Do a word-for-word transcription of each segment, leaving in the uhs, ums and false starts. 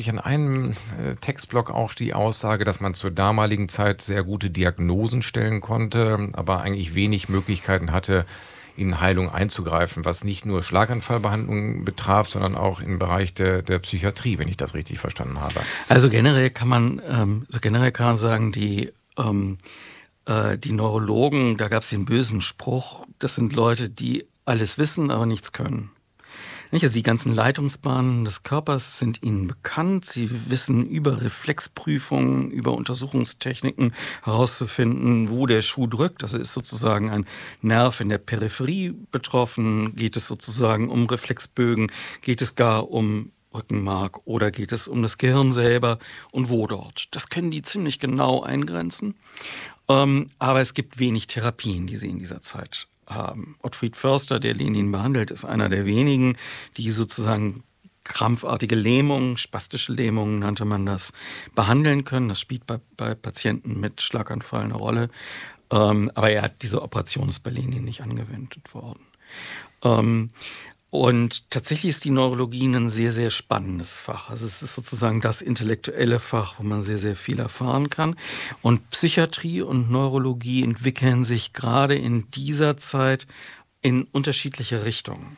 ich, in einem äh, Textblock auch die Aussage, dass man zur damaligen Zeit sehr gute Diagnosen stellen konnte, aber eigentlich wenig Möglichkeiten hatte, in Heilung einzugreifen, was nicht nur Schlaganfallbehandlung betraf, sondern auch im Bereich der, der Psychiatrie, wenn ich das richtig verstanden habe. Also generell kann man, ähm, also generell kann man sagen, die, ähm, äh, die Neurologen, da gab es den bösen Spruch, das sind Leute, die alles wissen, aber nichts können. Nicht? Also die ganzen Leitungsbahnen des Körpers sind ihnen bekannt. Sie wissen über Reflexprüfungen, über Untersuchungstechniken herauszufinden, wo der Schuh drückt. Also ist sozusagen ein Nerv in der Peripherie betroffen. Geht es sozusagen um Reflexbögen? Geht es gar um Rückenmark oder geht es um das Gehirn selber und wo dort? Das können die ziemlich genau eingrenzen. Ähm, aber es gibt wenig Therapien, die sie in dieser Zeit haben. Ottfried Förster, der Lenin behandelt, ist einer der wenigen, die sozusagen krampfartige Lähmungen, spastische Lähmungen nannte man das, behandeln können. Das spielt bei, bei Patienten mit Schlaganfall eine Rolle. Ähm, aber er hat diese Operation ist bei Lenin nicht angewendet worden. Ähm, Und tatsächlich ist die Neurologie ein sehr, sehr spannendes Fach. Also es ist sozusagen das intellektuelle Fach, wo man sehr, sehr viel erfahren kann. Und Psychiatrie und Neurologie entwickeln sich gerade in dieser Zeit in unterschiedliche Richtungen.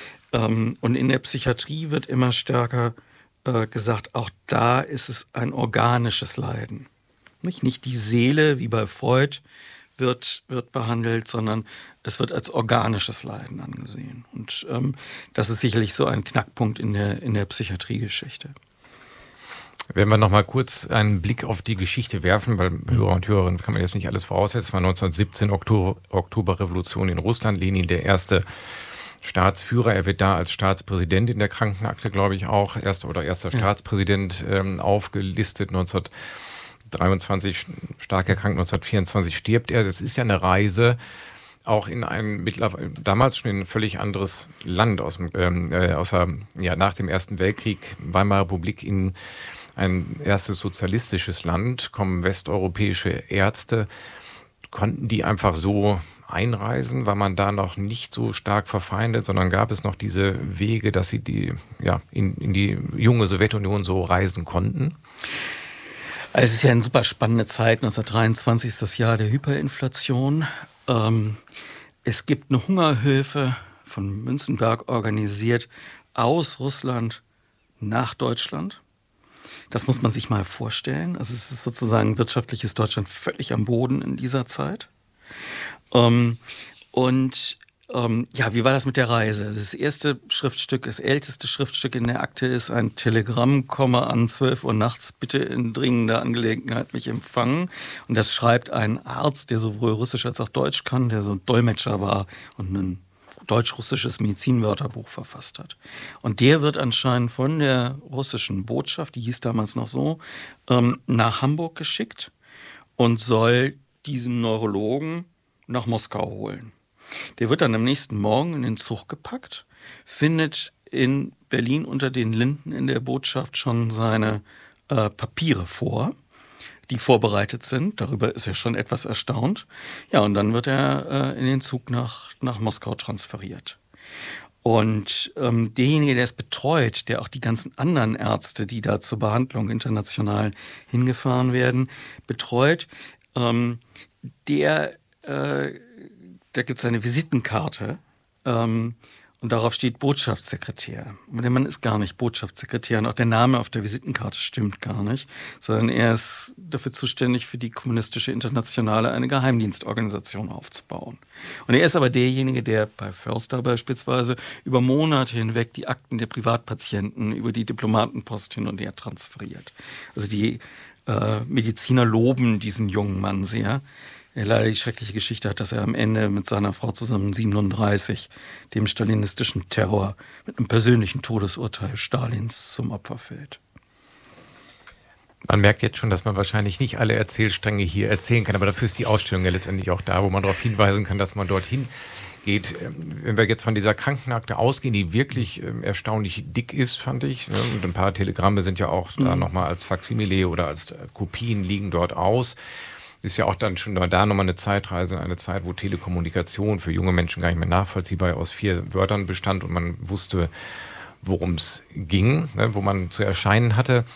Und in der Psychiatrie wird immer stärker gesagt, auch da ist es ein organisches Leiden. Nicht, nicht die Seele, wie bei Freud, wird, wird behandelt, sondern es wird als organisches Leiden angesehen. Und ähm, das ist sicherlich so ein Knackpunkt in der, in der Psychiatriegeschichte. Wenn wir noch mal kurz einen Blick auf die Geschichte werfen, weil Hörer und Hörerinnen kann man jetzt nicht alles voraussetzen, es war neunzehnhundertsiebzehn, Oktober, Oktoberrevolution in Russland, Lenin der erste Staatsführer, er wird da als Staatspräsident in der Krankenakte, glaube ich, auch erster oder erster ja. Staatspräsident ähm, aufgelistet, neunzehnhundertdreiundzwanzig stark erkrankt, neunzehnhundertvierundzwanzig stirbt er. Das ist ja eine Reise auch in ein mittlerweile damals schon in ein völlig anderes Land aus dem, ähm, äh, außer, ja, nach dem Ersten Weltkrieg, Weimarer Republik, in ein erstes sozialistisches Land, kommen westeuropäische Ärzte. Konnten die einfach so einreisen? War man da noch nicht so stark verfeindet, sondern gab es noch diese Wege, dass sie die, ja, in, in die junge Sowjetunion so reisen konnten? Also es ist ja eine super spannende Zeit. neunzehnhundertdreiundzwanzig ist das Jahr der Hyperinflation. Ähm, es gibt eine Hungerhilfe von Münzenberg organisiert aus Russland nach Deutschland. Das muss man sich mal vorstellen. Also es ist sozusagen wirtschaftliches Deutschland völlig am Boden in dieser Zeit. Ähm, und ähm, ja, wie war das mit der Reise? Das erste Schriftstück, das älteste Schriftstück in der Akte ist ein Telegramm, komme an zwölf Uhr nachts, bitte in dringender Angelegenheit mich empfangen. Und das schreibt ein Arzt, der sowohl Russisch als auch Deutsch kann, der so ein Dolmetscher war und ein deutsch-russisches Medizinwörterbuch verfasst hat. Und der wird anscheinend von der russischen Botschaft, die hieß damals noch so, ähm, nach Hamburg geschickt und soll diesen Neurologen nach Moskau holen. Der wird dann am nächsten Morgen in den Zug gepackt, findet in Berlin unter den Linden in der Botschaft schon seine äh, Papiere vor, die vorbereitet sind. Darüber ist er schon etwas erstaunt. Ja, und dann wird er äh, in den Zug nach, nach Moskau transferiert. Und ähm, derjenige, der es betreut, der auch die ganzen anderen Ärzte, die da zur Behandlung international hingefahren werden, betreut, ähm, der, äh, da gibt es eine Visitenkarte, ähm, und darauf steht Botschaftssekretär. Aber der Mann ist gar nicht Botschaftssekretär und auch der Name auf der Visitenkarte stimmt gar nicht, sondern er ist dafür zuständig, für die Kommunistische Internationale eine Geheimdienstorganisation aufzubauen. Und er ist aber derjenige, der bei Förster beispielsweise über Monate hinweg die Akten der Privatpatienten über die Diplomatenpost hin und her transferiert. Also die äh, Mediziner loben diesen jungen Mann sehr. Der leider die schreckliche Geschichte hat, dass er am Ende mit seiner Frau zusammen siebenunddreißig dem stalinistischen Terror mit einem persönlichen Todesurteil Stalins zum Opfer fällt. Man merkt jetzt schon, dass man wahrscheinlich nicht alle Erzählstränge hier erzählen kann, aber dafür ist die Ausstellung ja letztendlich auch da, wo man darauf hinweisen kann, dass man dorthin geht. Wenn wir jetzt von dieser Krankenakte ausgehen, die wirklich äh, erstaunlich dick ist, fand ich, ne? Und ein paar Telegramme sind ja auch mhm. da nochmal als Faksimile oder als Kopien liegen dort aus. Ist ja auch dann schon da nochmal eine Zeitreise, eine Zeit, wo Telekommunikation für junge Menschen gar nicht mehr nachvollziehbar aus vier Wörtern bestand und man wusste, worum es ging, ne, wo man zu erscheinen hatte.